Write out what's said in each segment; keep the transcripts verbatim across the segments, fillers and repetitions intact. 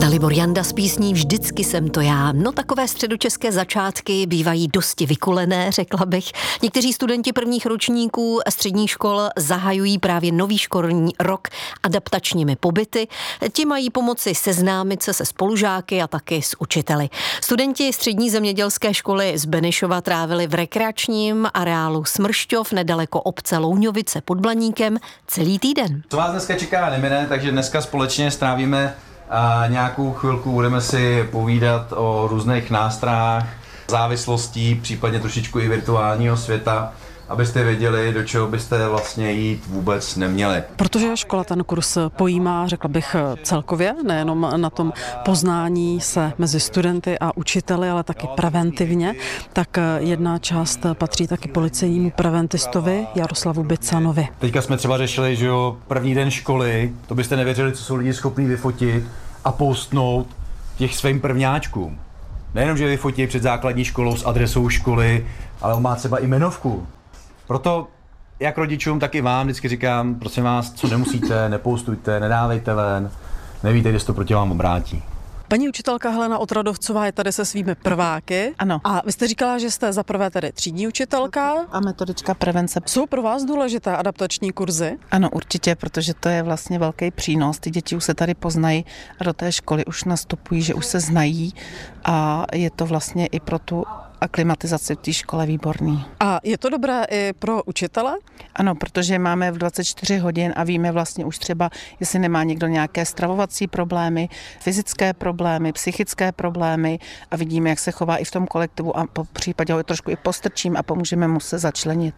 Dalibor Janda s písní Vždycky jsem to já. No takové středočeské začátky bývají dosti vykulené, řekla bych. Někteří studenti prvních ročníků středních škol zahajují právě nový školní rok adaptačními pobyty. Ti mají pomoci seznámit se se spolužáky a taky s učiteli. Studenti střední zemědělské školy z Benešova trávili v rekreačním areálu Smršťov nedaleko obce Louňovice pod Blaníkem celý týden. Co vás dneska čeká, nemine, takže dneska společně strávíme a nějakou chvilku, budeme si povídat o různých nástrahách, závislostí, případně trošičku i virtuálního světa, abyste věděli, do čeho byste vlastně jít vůbec neměli. Protože škola ten kurz pojímá, řekla bych celkově, nejenom na tom poznání se mezi studenty a učiteli, ale taky preventivně, tak jedna část patří taky policejnímu preventistovi Jaroslavu Bicanovi. Teďka jsme třeba řešili, že jo, první den školy, to byste nevěřili, co jsou lidi schopní vyfotit a postnout těch svým prvňáčkům. Nejenom, že vyfotí před základní školou s adresou školy, ale on má třeba i jmenovku. Proto jak rodičům, tak i vám vždycky říkám, prosím vás, co nemusíte, nepostujte, nedávejte ven, nevíte, kde se to proti vám obrátí. Paní učitelka Helena Otradovcová je tady se svými prváky. Ano. A vy jste říkala, že jste za prvé tedy třídní učitelka. A metodička prevence. Jsou pro vás důležité adaptační kurzy? Ano, určitě, protože to je vlastně velký přínos. Ty děti už se tady poznají a do té školy už nastupují, že už se znají a je to vlastně i pro tu aklimatizaci v té škole výborný. A je to dobré i pro učitele? Ano, protože máme v dvacet čtyři hodin a víme vlastně už třeba, jestli nemá někdo nějaké stravovací problémy, fyzické problémy, psychické problémy a vidíme, jak se chová i v tom kolektivu a po případě ho trošku i postrčím a pomůžeme mu se začlenit.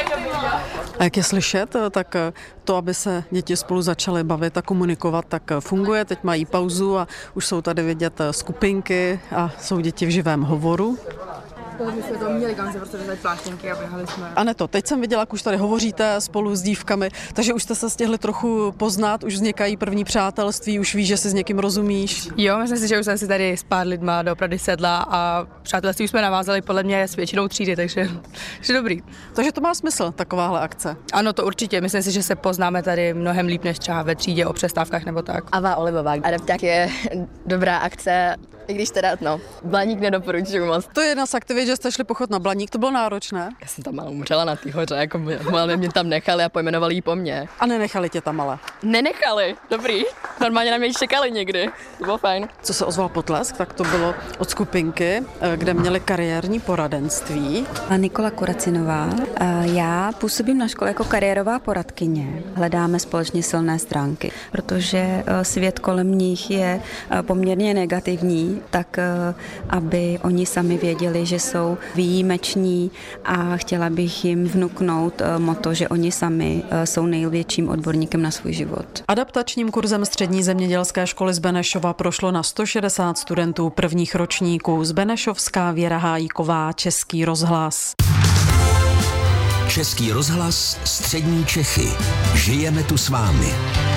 A jak je slyšet, tak to, aby se děti spolu začaly bavit a komunikovat, tak funguje. Teď mají pauzu a už jsou tady vidět skupinky a jsou děti v živém hovoru. My jsme to měli, kam se prostě vzali pláštěnky a běhali jsme. Aneto, teď jsem viděla, jak už tady hovoříte spolu s dívkami, takže už jste se stihli trochu poznat, už vznikají první přátelství, už víš, že si s někým rozumíš. Jo, myslím si, že už jsem si tady s pár lidma doopravdy sedla a přátelství už jsme navázali podle mě s většinou třídy, takže, takže dobrý. Takže to má smysl, takováhle akce. Ano, to určitě. Myslím si, že se poznáme tady mnohem líp než třeba ve třídě o přestávkách nebo tak. Ava Olivová, adapták je dobrá akce, i když teda, no, Blaník nedoporučuju moc. To je jedna z aktivit, že jste šli pochod na Blaník, to bylo náročné. Já jsem tam malou umřela na té hoře, jako malé mě tam nechali a pojmenovali ji po mně. A nenechali tě tam ale? Nenechali, dobrý. Normálně na mě čekali někdy, to bylo fajn. Co se ozval potlesk, tak to bylo od skupinky, kde měli kariérní poradenství. Nikola Kuracinová. Já působím na škole jako kariérová poradkyně. Hledáme společně silné stránky, protože svět kolem nich je poměrně negativní, tak aby oni sami věděli, že jsou výjimeční a chtěla bych jim vnuknout motto, že oni sami jsou největším odborníkem na svůj život. Adaptačním kurzem střední zemědělské školy z Benešova prošlo na sto šedesát studentů prvních ročníků. Z Benešovská Věra Hájíková, Český rozhlas. Český rozhlas, střední Čechy. Žijeme tu s vámi.